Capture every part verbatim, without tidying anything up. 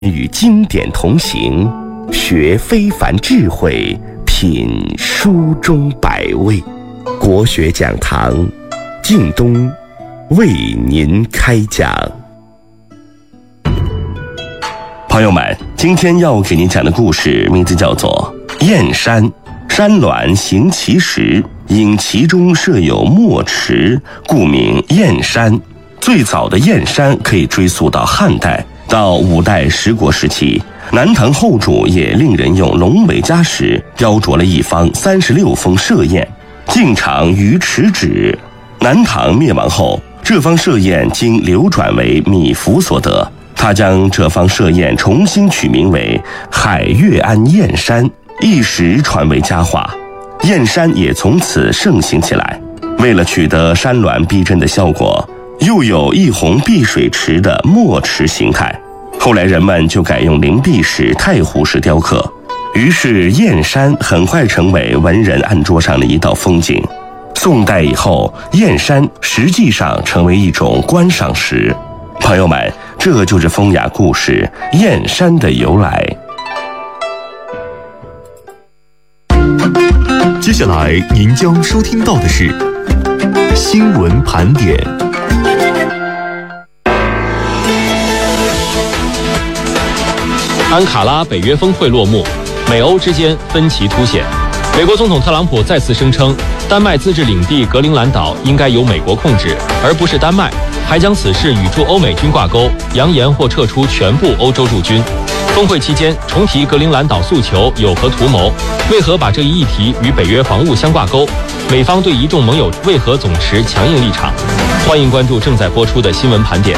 与经典同行，学非凡智慧，品书中百味。国学讲堂，靳东为您开讲。朋友们，今天要给您讲的故事名字叫做燕山。山峦行其实，因其中设有墨池，故名燕山。最早的燕山可以追溯到汉代，到五代十国时期，南唐后主也令人用龙尾加石雕琢了一方三十六峰设宴，径长逾尺指。南唐灭亡后，这方设宴经流转为米芾所得，他将这方设宴重新取名为海月庵燕山，一时传为佳话。燕山也从此盛行起来。为了取得山峦逼真的效果，又有一泓碧水池的墨池形态，后来人们就改用灵璧石、太湖石雕刻，于是燕山很快成为文人案桌上的一道风景。宋代以后，燕山实际上成为一种观赏石。朋友们，这就是风雅故事燕山的由来。 接下来您将收听到的是新闻盘点。 安卡拉北约峰会落幕，美欧之间分歧凸显。美国总统特朗普再次声称，丹麦自治领地格陵兰岛应该由美国控制，而不是丹麦，还将此事与驻欧美军挂钩，扬言或撤出全部欧洲驻军。峰会期间重提格陵兰岛诉求有何图谋？为何把这一议题与北约防务相挂钩？美方对一众盟友为何总持强硬立场？欢迎关注正在播出的新闻盘点。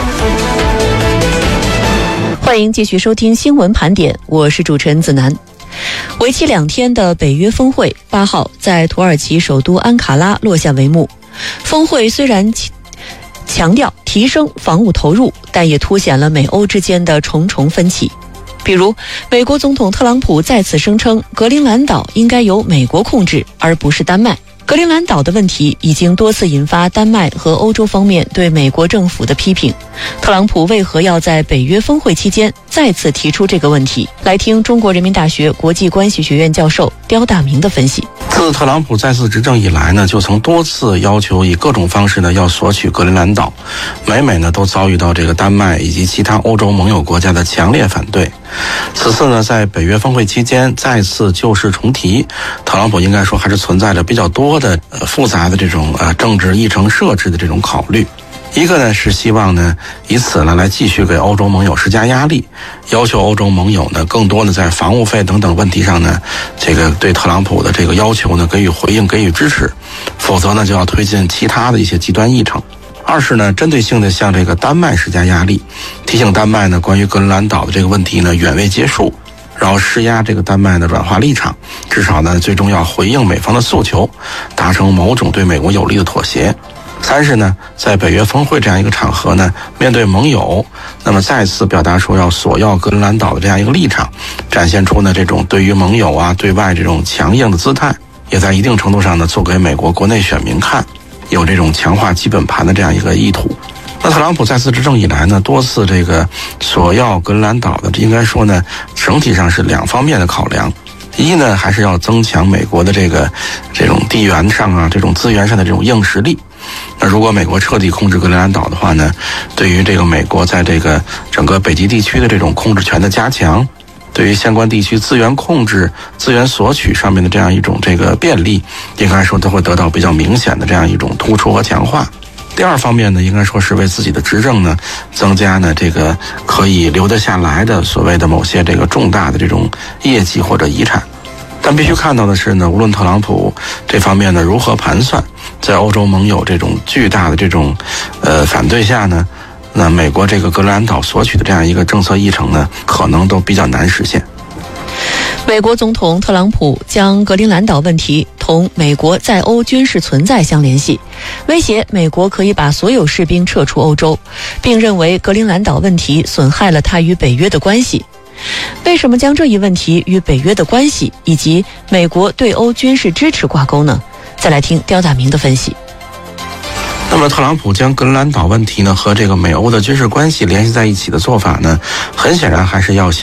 欢迎继续收听新闻盘点，我是主持人子楠。为期两天的北约峰会八号在土耳其首都安卡拉落下帷幕。峰会虽然强调提升防务投入，但也凸显了美欧之间的重重分歧。比如，美国总统特朗普再次声称格陵兰岛应该由美国控制，而不是丹麦。格陵兰岛的问题已经多次引发丹麦和欧洲方面对美国政府的批评。特朗普为何要在北约峰会期间再次提出这个问题？来听中国人民大学国际关系学院教授刁大明的分析。 自特朗普再次执政以来呢，就曾多次要求以各种方式呢要索取格陵兰岛，每每呢都遭遇到这个丹麦以及其他欧洲盟友国家的强烈反对。此次呢，在北约峰会期间再次旧事重提，特朗普应该说还是存在着比较多的呃复杂的这种呃政治议程设置的这种考虑。一个呢是希望呢以此呢来继续给欧洲盟友施加压力，要求欧洲盟友呢更多的在防务费等等问题上呢，这个对特朗普的这个要求呢给予回应，给予支持，否则呢就要推进其他的一些极端议程。二是呢，针对性的向这个丹麦施加压力，提醒丹麦呢关于格陵兰岛的这个问题呢远未结束，然后施压这个丹麦的软化立场，至少呢最终要回应美方的诉求，达成某种对美国有利的妥协。三是呢，在北约峰会这样一个场合呢，面对盟友，那么再次表达出要索要格陵兰岛的这样一个立场，展现出呢这种对于盟友啊对外这种强硬的姿态，也在一定程度上呢做给美国国内选民看，有这种强化基本盘的这样一个意图。那特朗普再次执政以来呢，多次这个索要格陵兰岛的，应该说呢，整体上是两方面的考量。一呢，还是要增强美国的这个这种地缘上啊，这种资源上的这种硬实力。那如果美国彻底控制格陵兰岛的话呢，对于这个美国在这个整个北极地区的这种控制权的加强，对于相关地区资源控制、资源索取上面的这样一种这个便利，应该说都会得到比较明显的这样一种突出和强化。第二方面呢，应该说是为自己的执政呢增加呢这个可以留得下来的所谓的某些这个重大的这种业绩或者遗产。但必须看到的是呢，无论特朗普这方面呢如何盘算，在欧洲盟友这种巨大的这种呃反对下呢，那美国这个格陵兰岛索取的这样一个政策议程呢，可能都比较难实现。 美国总统特朗普将格陵兰岛问题同美国在欧军事存在相联系，威胁美国可以把所有士兵撤出欧洲，并认为格陵兰岛问题损害了他与北约的关系。为什么将这一问题与北约的关系以及美国对欧军事支持挂钩呢？再来听刁大明的分析。 那么特朗普将格陵兰岛问题呢和这个美欧的军事关系联系在一起的做法呢，很显然还是要